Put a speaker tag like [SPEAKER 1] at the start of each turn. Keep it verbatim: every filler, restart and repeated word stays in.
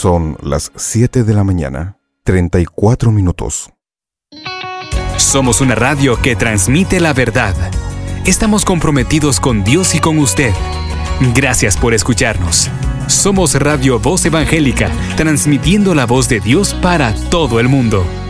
[SPEAKER 1] Son las siete de la mañana, treinta y cuatro minutos.
[SPEAKER 2] Somos una radio que transmite la verdad. Estamos comprometidos con Dios y con usted. Gracias por escucharnos. Somos Radio Voz Evangélica, transmitiendo la voz de Dios para todo el mundo.